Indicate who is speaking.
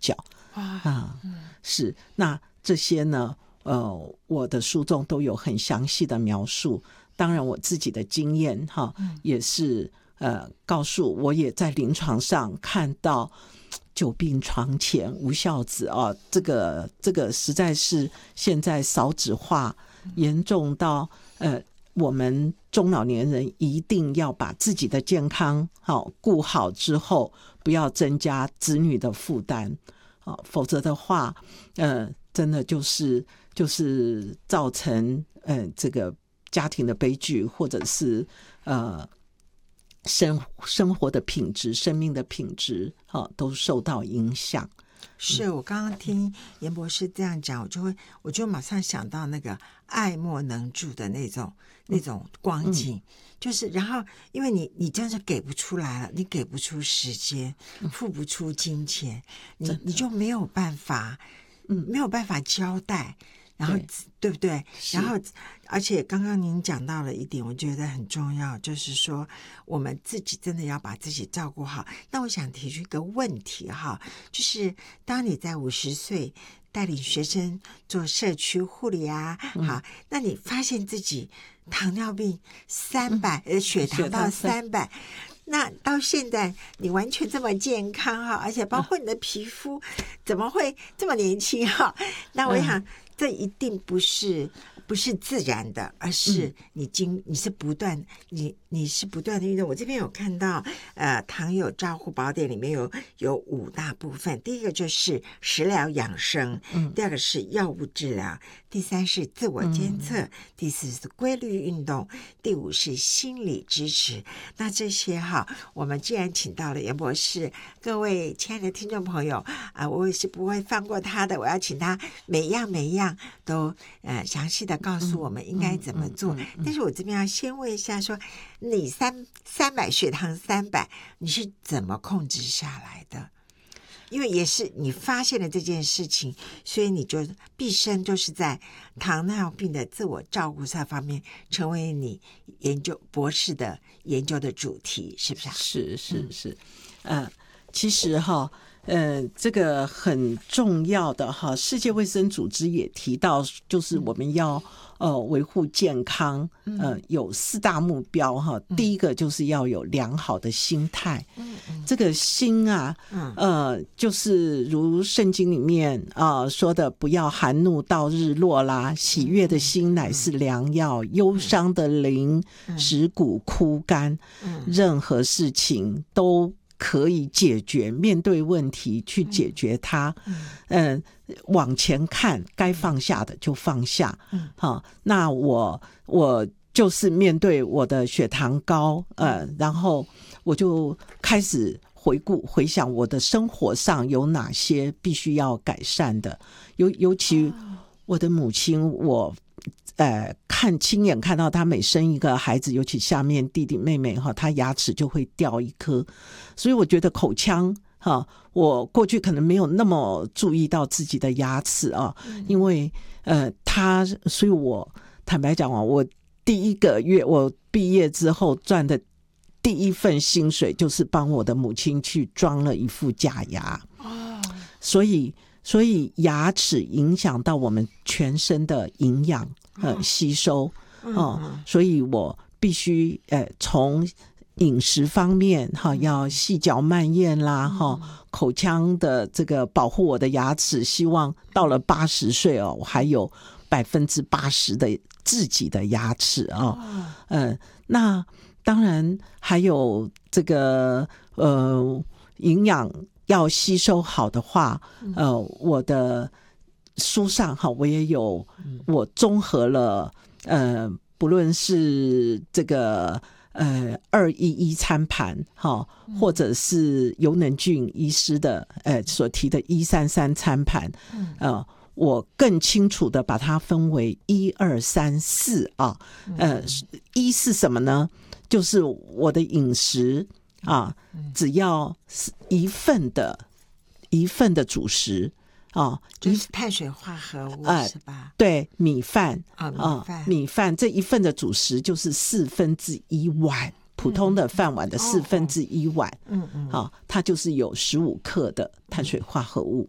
Speaker 1: 角是。那这些呢我的书中都有很详细的描述，当然我自己的经验也是告诉我，也在临床上看到久病床前无孝子这个实在是现在少子化严重到我们中老年人一定要把自己的健康顾好之后，不要增加子女的负担否则的话真的就是造成这个家庭的悲剧，或者是生活的品质、生命的品质都受到影响。
Speaker 2: 是我刚刚听严博士这样讲，我就马上想到那个爱莫能助的那种光景，就是然后因为你真是给不出来了，你给不出时间，付不出金钱，你就没有办法交代，然后对不对？然后而且刚刚您讲到了一点，我觉得很重要，就是说我们自己真的要把自己照顾好。那我想提出一个问题就是当你在50岁带领学生做社区护理好，那你发现自己糖尿病300血糖到300，那到现在你完全这么健康而且包括你的皮肤怎么会这么年轻那我想这一定不是自然的，而是你是不断你是不断的运动。我这边有看到糖友照护宝典里面有5大部分，第一个就是食疗养生，第二个是药物治疗，第3是自我监测，第4是规律运动，第5是心理支持。那这些我们既然请到了严博士，各位亲爱的听众朋友我也是不会放过他的，我要请他每样都详细的告诉我们应该怎么做。但是我这边要先问一下说，你300血糖300你是怎么控制下来的？因为也是你发现了这件事情，所以你就毕生就是在糖尿病的自我照顾这方面成为你博士的研究的主题，是不是？
Speaker 1: 是其实这个很重要的世界卫生组织也提到，就是我们要维护健康有4大目标第一个就是要有良好的心态。这个心就是如圣经里面说的，不要含怒到日落啦，喜悦的心乃是良药，忧伤的灵使骨枯干。任何事情都可以解决，面对问题去解决它。往前看，该放下的就放下。那我就是面对我的血糖高，然后我就开始回想我的生活上有哪些必须要改善的，尤其我的母亲，我亲眼看到他每生一个孩子，尤其下面弟弟妹妹他牙齿就会掉一颗，所以我觉得口腔我过去可能没有那么注意到自己的牙齿因为所以我坦白讲我第一个月我毕业之后赚的第一份薪水就是帮我的母亲去装了一副假牙。所以牙齿影响到我们全身的营养吸收所以我必须从饮食方面要细嚼慢咽啦口腔的这个保护我的牙齿，希望到了80岁我还有80%的自己的牙齿那当然还有这个营养要吸收好的话我的书上我也有我综合了不论是这个211餐盘或者是尤能俊医师的所提的133餐盘我更清楚的把它分为1、2、3、4一是什么呢？就是我的饮食只要一份的主食
Speaker 2: 就是碳水化合物是吧？
Speaker 1: 对，米饭
Speaker 2: 米饭
Speaker 1: 这一份的主食就是1/4碗普通的饭碗的1/4碗它就是有15克的碳水化合物